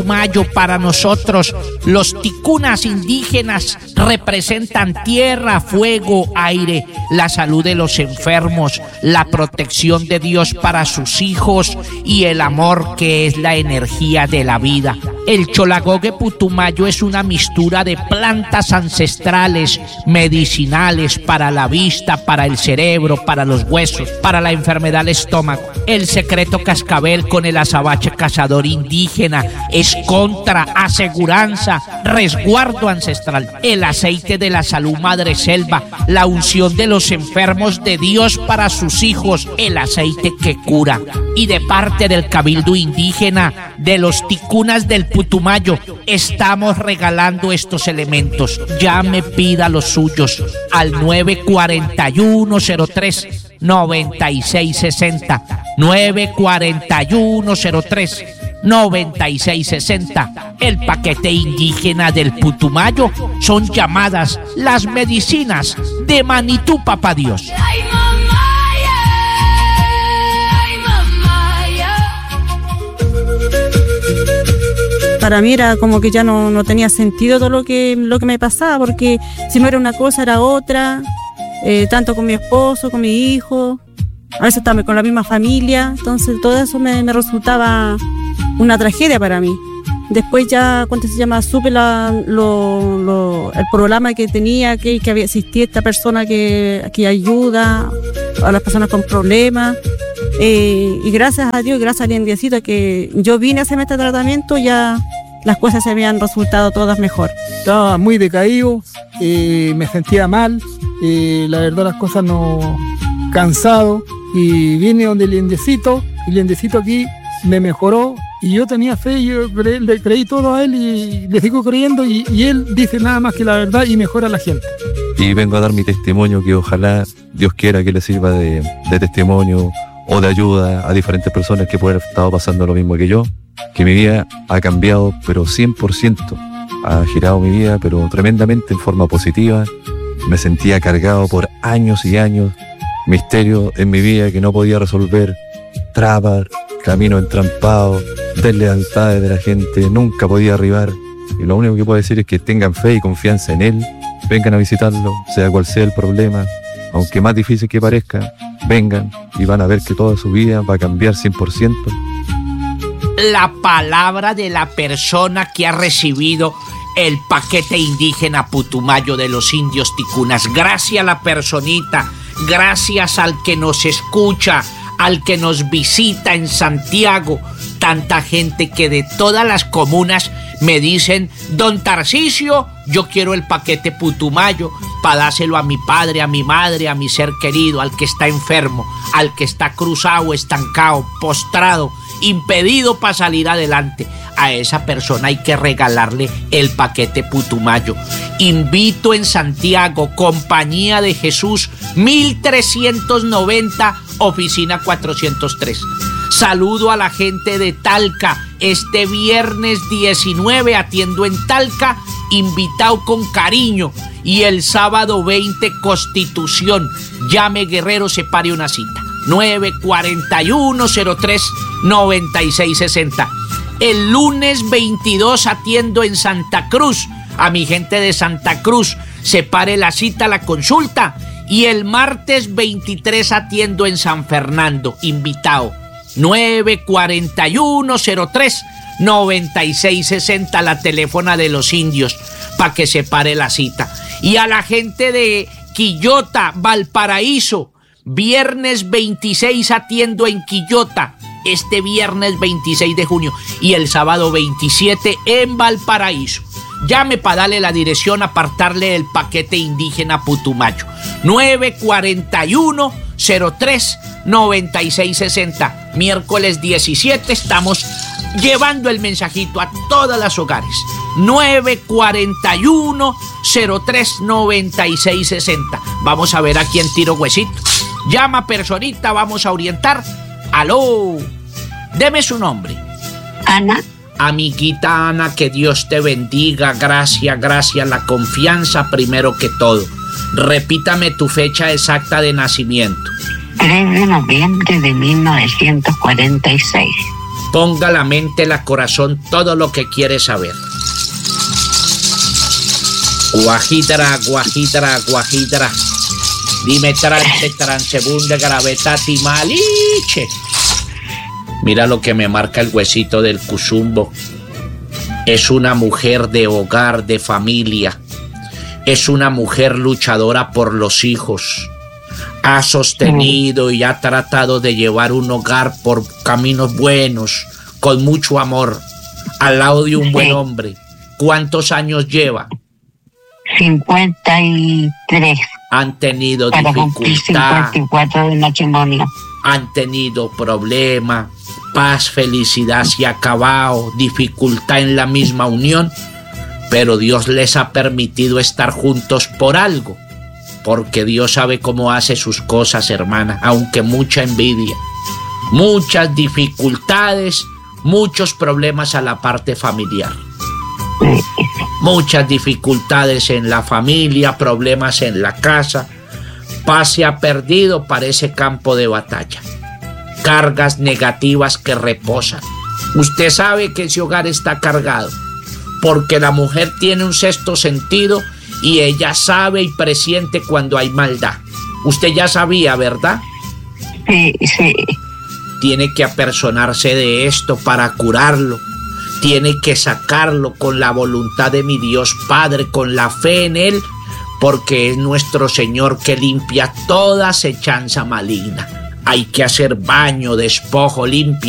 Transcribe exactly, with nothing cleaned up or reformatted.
Putumayo. Para nosotros, los ticunas indígenas representan tierra, fuego, aire, la salud de los enfermos, la protección de Dios para sus hijos y el amor, que es la energía de la vida. El cholagogue putumayo es una mixtura de plantas ancestrales, medicinales para la vista, para el cerebro, para los huesos, para la enfermedad del estómago. El secreto cascabel con el azabache cazador indígena es contra, aseguranza, resguardo ancestral. El aceite de la salud madre selva, la unción de los enfermos de Dios para sus hijos, el aceite que cura. Y de parte del cabildo indígena, de los ticunas del Putumayo, estamos regalando estos elementos. Llame, pida los suyos al nueve cuatro uno cero tres noventa y seis sesenta, nueve cuatro uno cero tres noventa y seis sesenta. El paquete indígena del Putumayo son llamadas las medicinas de Manitú, papá Dios. Para mí era como que ya no, no tenía sentido todo lo que, lo que me pasaba, porque si no era una cosa era otra, eh, tanto con mi esposo, con mi hijo, a veces también con la misma familia, entonces todo eso me, me resultaba una tragedia para mí. Después ya, cuando se llama, supe la, lo, lo, el programa que tenía, que, que había existía esta persona que, que ayuda a las personas con problemas. Eh, y gracias a Dios, gracias al indiecito que yo vine a hacerme este tratamiento, ya las cosas se habían resultado todas mejor. Estaba muy decaído, eh, me sentía mal, eh, la verdad las cosas no... cansado, y vine donde el indiecito, el indiecito aquí me mejoró, y yo tenía fe, y yo cre, le creí todo a él y le sigo creyendo, y, y él dice nada más que la verdad y mejora a la gente. Y vengo a dar mi testimonio, que ojalá Dios quiera que le sirva de, de testimonio o de ayuda a diferentes personas que pueden haber estado pasando lo mismo que yo, que mi vida ha cambiado, pero cien por ciento, ha girado mi vida, pero tremendamente en forma positiva. Me sentía cargado por años y años, misterios en mi vida que no podía resolver, trabas, caminos entrampados, deslealtades de la gente, nunca podía arribar. Y lo único que puedo decir es que tengan fe y confianza en Él, vengan a visitarlo, sea cual sea el problema, aunque más difícil que parezca, vengan y van a ver que toda su vida va a cambiar cien por ciento. La palabra de la persona que ha recibido el paquete indígena Putumayo de los indios ticunas. Gracias a la personita, gracias al que nos escucha, al que nos visita en Santiago, tanta gente que de todas las comunas me dicen: don Tarcisio, yo quiero el paquete Putumayo para dárselo a mi padre, a mi madre, a mi ser querido, al que está enfermo, al que está cruzado, estancado, postrado, impedido para salir adelante. A esa persona hay que regalarle el paquete Putumayo. Invito en Santiago, Compañía de Jesús, mil trescientos noventa, oficina cuatrocientos tres. Saludo a la gente de Talca. Este viernes diecinueve atiendo en Talca, invitado con cariño. Y el sábado veinte, Constitución. Llame, guerrero, separe una cita. nueve cuatro uno cero tres noventa y seis sesenta. El lunes veintidós atiendo en Santa Cruz. A mi gente de Santa Cruz, separe la cita, la consulta. Y el martes veintitrés atiendo en San Fernando, invitado. nueve cuatro uno cero tres noventa y seis sesenta, la teléfona de los indios, para que separe la cita. Y a la gente de Quillota, Valparaíso, viernes veintiséis atiendo en Quillota, este viernes veintiséis de junio, y el sábado veintisiete en Valparaíso. Llame para darle la dirección, apartarle el paquete indígena Putumayo. nueve cuatro uno cero tres noventa y seis sesenta. Miércoles diecisiete estamos llevando el mensajito a todas las hogares. nueve cuatro uno cero tres noventa y seis sesenta. Vamos a ver a quién tiro huesito. Llama, personita, vamos a orientar. Aló, deme su nombre. Ana. Amiguita Ana, que Dios te bendiga. Gracias, gracias. La confianza primero que todo. Repítame tu fecha exacta de nacimiento. tres de noviembre de mil novecientos cuarenta y seis. Ponga la mente, la corazón, todo lo que quiere saber. Guajidra, guajidra, guajidra. Dime trance, transebunde, gravetati, maliche. Mira lo que me marca el huesito del cuzumbo. Es una mujer de hogar, de familia. Es una mujer luchadora por los hijos. Ha sostenido y ha tratado de llevar un hogar por caminos buenos, con mucho amor, al lado de un buen hombre. ¿Cuántos años lleva? cincuenta y tres. Han tenido Para cumplir dificultad, cincuenta y cuatro de matrimonio. han tenido problema, paz, felicidad se ha acabado, dificultad en la misma unión, pero Dios les ha permitido estar juntos por algo, porque Dios sabe cómo hace sus cosas, hermana, aunque mucha envidia, muchas dificultades, muchos problemas a la parte familiar. Muchas dificultades en la familia, problemas en la casa. Paz se ha perdido para ese campo de batalla. Cargas negativas que reposan. Usted sabe que ese hogar está cargado, porque la mujer tiene un sexto sentido y ella sabe y presiente cuando hay maldad. Usted ya sabía, ¿verdad? Sí, sí. Tiene que apersonarse de esto para curarlo. Tiene que sacarlo con la voluntad de mi Dios Padre, con la fe en Él, porque es nuestro Señor que limpia toda acechanza maligna. Hay que hacer baño, despojo, limpia.